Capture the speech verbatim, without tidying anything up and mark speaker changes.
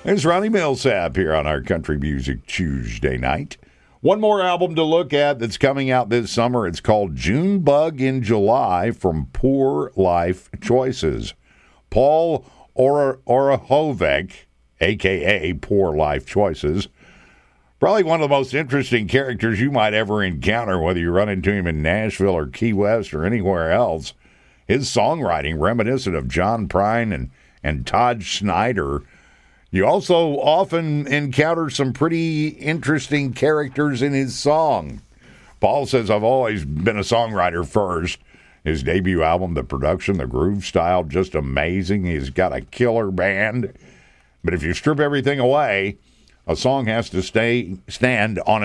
Speaker 1: There's Ronnie Millsap here on our Country Music Tuesday night. One more album to look at that's coming out this summer. It's called Junebug in July from Poor Life Choices. Paul Or- Orahovec, a k a. Poor Life Choices, probably one of the most interesting characters you might ever encounter, whether you run into him in Nashville or Key West or anywhere else. His songwriting, reminiscent of John Prine and, and Todd Snyder. You also often encounter some pretty interesting characters in his song. Paul says, I've always been a songwriter first. His debut album, the production, the groove style, just amazing. He's got a killer band. But if you strip everything away, a song has to stay stand on